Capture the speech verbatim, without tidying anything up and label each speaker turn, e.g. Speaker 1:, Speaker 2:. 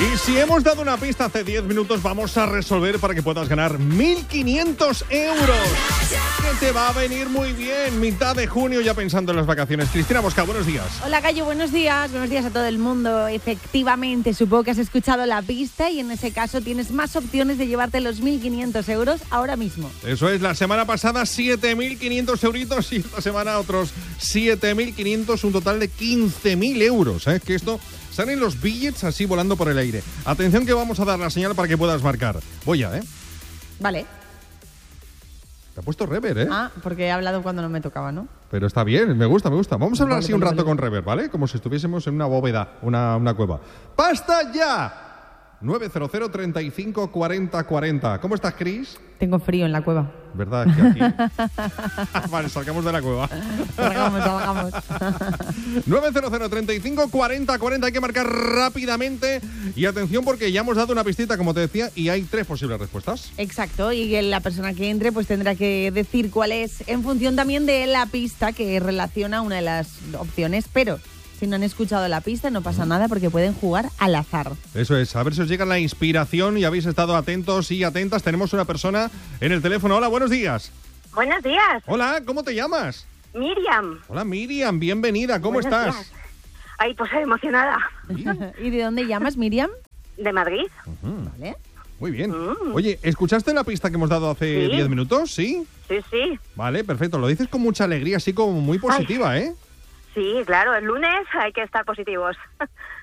Speaker 1: Y si hemos dado una pista hace diez minutos, vamos a resolver para que puedas ganar mil quinientos euros. Que te va a venir muy bien. Mitad de junio ya pensando en las vacaciones. Cristina Bosca, buenos días.
Speaker 2: Hola, Gallo, buenos días. Buenos días a todo el mundo. Efectivamente, supongo que has escuchado la pista y en ese caso tienes más opciones de llevarte los mil quinientos euros ahora mismo.
Speaker 1: Eso es, la semana pasada siete mil quinientos euritos y esta semana otros siete mil quinientos, un total de quince mil euros. ¿eh? Que esto... Salen los billets así volando por el aire. Atención que vamos a dar la señal para que puedas marcar. Voy ya, ¿eh?
Speaker 2: Vale.
Speaker 1: Te ha puesto rever, ¿eh?
Speaker 2: Ah, porque he hablado cuando no me tocaba, ¿no?
Speaker 1: Pero está bien, me gusta, me gusta. Vamos a hablar
Speaker 2: Vale,
Speaker 1: así un
Speaker 2: vale,
Speaker 1: rato
Speaker 2: vale.
Speaker 1: con rever, ¿vale? Como si estuviésemos en una bóveda, una, una cueva. ¡Basta ya! nueve cero cero, treinta y cinco, cuarenta, cuarenta. ¿Cómo estás, Cris?
Speaker 2: Tengo frío en la cueva.
Speaker 1: ¿Verdad? Es que aquí... Vale, salgamos de la cueva.
Speaker 2: Salgamos, salgamos.
Speaker 1: nueve cero cero, treinta y cinco, cuarenta, cuarenta. Hay que marcar rápidamente. Y atención porque ya hemos dado una pistita, como te decía, y hay tres posibles respuestas.
Speaker 2: Exacto, y la persona que entre pues tendrá que decir cuál es en función también de la pista que relaciona una de las opciones, pero si no han escuchado la pista no pasa nada porque pueden jugar al azar.
Speaker 1: Eso es, a ver si os llega la inspiración y habéis estado atentos y atentas. Tenemos una persona en el teléfono. Hola, buenos días.
Speaker 3: Buenos días,
Speaker 1: Hola, ¿cómo te llamas?
Speaker 3: Miriam.
Speaker 1: Hola, Miriam, bienvenida. ¿Cómo
Speaker 3: Buenos
Speaker 1: estás?
Speaker 3: días. Ay, pues emocionada.
Speaker 1: Sí.
Speaker 2: ¿Y de dónde llamas, Miriam?
Speaker 3: ¿De Madrid?
Speaker 1: Ujú,
Speaker 2: Vale.
Speaker 1: muy bien.
Speaker 3: Mm.
Speaker 1: Oye, ¿escuchaste la pista que hemos dado hace
Speaker 3: Sí.
Speaker 1: diez minutos? Sí.
Speaker 3: Sí, sí.
Speaker 1: Vale, perfecto. Lo dices con mucha alegría, así como muy positiva, ¿eh?
Speaker 3: Sí, claro, el lunes hay que estar positivos.